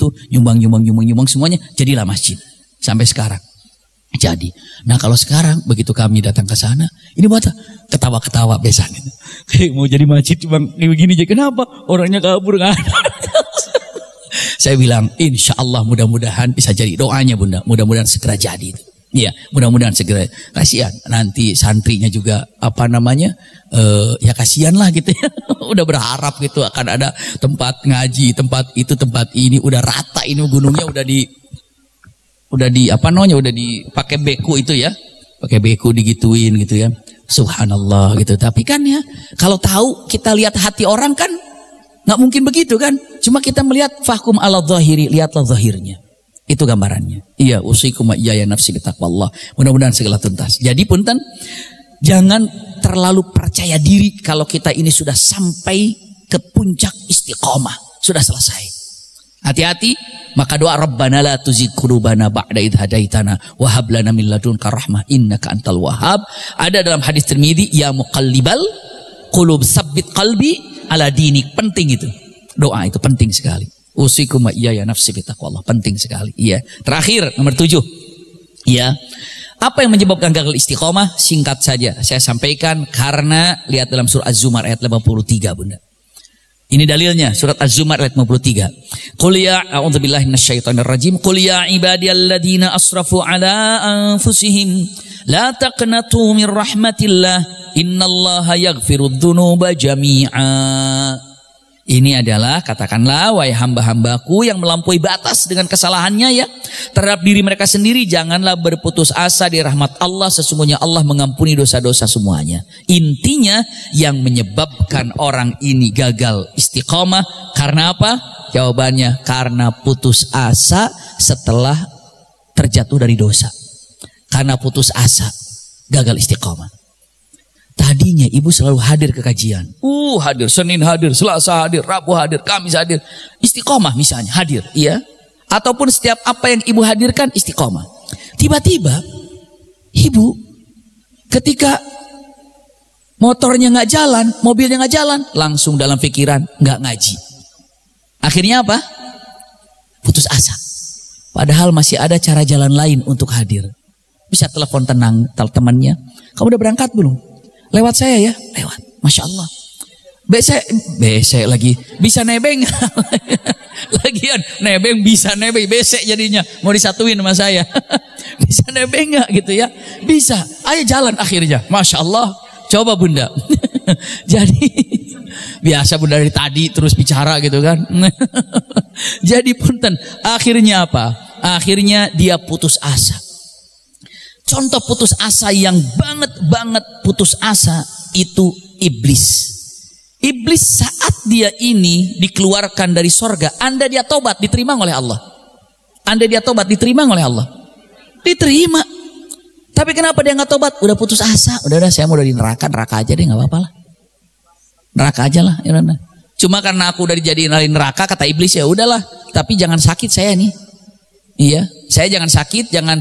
itu, nyumbang semuanya, jadilah masjid sampai sekarang. Jadi, nah kalau sekarang begitu kami datang ke sana, ini buat ketawa-ketawa besan itu. Kayak mau jadi masjid cuma begini aja, kenapa? Orangnya kabur nggak ada. Saya bilang, insya Allah mudah-mudahan bisa jadi, doanya bunda, mudah-mudahan segera jadi itu. Iya, mudah-mudahan segera. Kasihan nanti santrinya juga ya kasihan lah gitu ya. Udah berharap gitu akan ada tempat ngaji, tempat itu, tempat ini, udah rata ini gunungnya udah dipakai beku itu ya, pakai beku digituin gitu ya, subhanallah gitu. Tapi kan ya kalau tahu kita lihat hati orang kan nggak mungkin begitu kan, cuma kita melihat fahkum ala zahiri, lihatlah zahirnya, itu gambarannya. Iya, usikum wa iyaya nafsi bitaqwallah, mudah-mudahan segala tuntas. Jadi punten, jangan terlalu percaya diri kalau kita ini sudah sampai ke puncak istiqomah, sudah selesai. Hati-hati, maka doa Rabbana la tuzigh qulubana ba'da idh hadaitana wa hab lana min ladunka rahmah innaka antal wahhab. Ada dalam hadis Tirmidzi, ya muqallibal qulub tsabbit qalbi ala dinik. Penting itu. Doa itu penting sekali. Usikum wa iyaya nafsi bitaqwallah, penting sekali. Iya. Terakhir nomor 7. Iya. Apa yang menyebabkan gagal istiqomah? Singkat saja saya sampaikan, karena lihat dalam surah Az-Zumar ayat 83 Bunda. Ini dalilnya, surat Az-Zumar ayat 53. Qul ya a'udzubillahi minasyaitonir rajim. Qul ya ibadiyalladzina asrafu ala anfusihim la taqnatu min rahmatillah innallaha yaghfirudz dzunuba jami'a. Ini adalah, katakanlah wahai hamba-hambaku yang melampaui batas dengan kesalahannya ya terhadap diri mereka sendiri, janganlah berputus asa di rahmat Allah, sesungguhnya Allah mengampuni dosa-dosa semuanya. Intinya yang menyebabkan orang ini gagal istiqomah karena apa? Jawabannya karena putus asa setelah terjatuh dari dosa. Karena putus asa gagal istiqomah. Tadinya ibu selalu hadir ke kajian. Hadir, Senin hadir, Selasa hadir, Rabu hadir, Kamis hadir. Istiqomah misalnya, hadir. Iya. Ataupun setiap apa yang ibu hadirkan istiqomah. Tiba-tiba, ibu ketika motornya nggak jalan, mobilnya nggak jalan, langsung dalam pikiran nggak ngaji. Akhirnya apa? Putus asa. Padahal masih ada cara jalan lain untuk hadir. Bisa telepon tenang temannya. Kamu udah berangkat belum? Lewat saya ya, lewat. Masya Allah. Besek lagi. Bisa nebeng. Lagian nebeng bisa nebeng. Besek jadinya. Mau disatuin sama saya. Bisa nebeng gak gitu ya? Bisa. Ayo jalan akhirnya. Masya Allah. Coba bunda. Jadi biasa bunda dari tadi terus bicara gitu kan. Jadi punten. Akhirnya apa? Akhirnya dia putus asa. Contoh putus asa yang banget putus asa itu iblis. Iblis saat dia ini dikeluarkan dari sorga, anda dia tobat diterima oleh Allah. Anda dia tobat diterima oleh Allah. Diterima. Tapi kenapa dia nggak tobat? Udah putus asa. Udah saya mau di neraka aja deh, nggak apa-apa lah. Neraka aja lah. Ya, cuma karena aku udah dijadiin ahli neraka, kata iblis, ya udahlah. Tapi jangan sakit saya nih. Iya, saya jangan sakit, jangan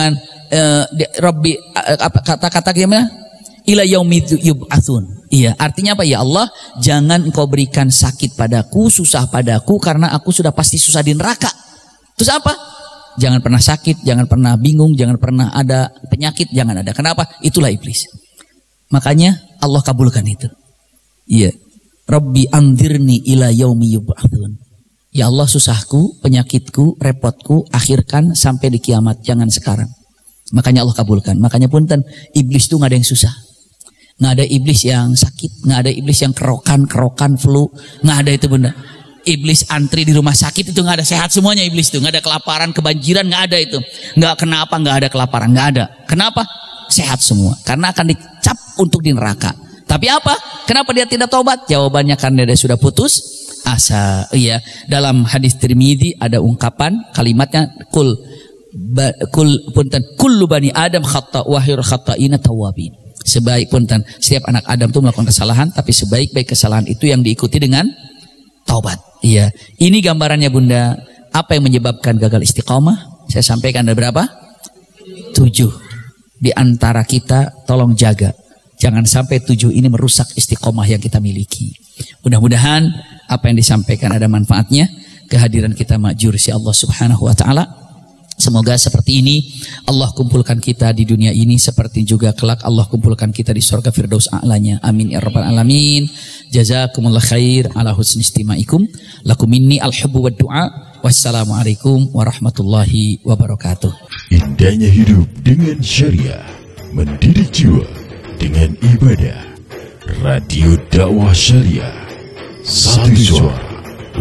Rabbi, kata-kata gimana? Ila yaumil yub'atsun. Iya, artinya apa? Ya Allah, jangan engkau berikan sakit padaku, susah padaku, karena aku sudah pasti susah di neraka. Terus apa? Jangan pernah sakit, jangan pernah bingung, jangan pernah ada penyakit, jangan ada. Kenapa? Itulah iblis. Makanya Allah kabulkan itu. Iya. Rabbi anzirni ila yaumi yub'atsun. Ya Allah, susahku, penyakitku, repotku, akhirkan sampai di kiamat, jangan sekarang. Makanya Allah kabulkan. Makanya punten, iblis itu nggak ada yang susah, nggak ada iblis yang sakit, nggak ada iblis yang kerokan flu, nggak ada itu bunda. Iblis antri di rumah sakit itu nggak ada, sehat semuanya iblis itu, nggak ada kelaparan, kebanjiran, nggak ada itu, nggak kenapa nggak ada kelaparan, nggak ada. Kenapa? Sehat semua, karena akan dicap untuk di neraka. Tapi apa? Kenapa dia tidak tobat? Jawabannya karena dia sudah putus asa. Iya, dalam hadis Tirmidzi ada ungkapan kalimatnya kullu bani Adam khata wa khairu khata'ina tawwabin. Sebaik punten, setiap anak Adam itu melakukan kesalahan, tapi sebaik-baik kesalahan itu yang diikuti dengan taubat. Iya, ini gambarannya bunda. Apa yang menyebabkan gagal istiqomah? Saya sampaikan ada berapa? 7. Di antara kita tolong jaga, jangan sampai 7 ini merusak istiqomah yang kita miliki. Mudah-mudahan apa yang disampaikan ada manfaatnya. kehadiran kita ma'jur si Allah Subhanahu wa taala. Semoga seperti ini Allah kumpulkan kita di dunia ini, seperti juga kelak Allah kumpulkan kita di surga Firdaus a'lanya. Amin ya rabbal alamin. Jazakumullah khair ala husni istimaikum. Lakum minni al-hubbu wad du'a. Wassalamualaikum warahmatullahi wabarakatuh. Indahnya hidup dengan syariah, mendidik jiwa dengan ibadah. Radio Dakwah Syariah, satu suara.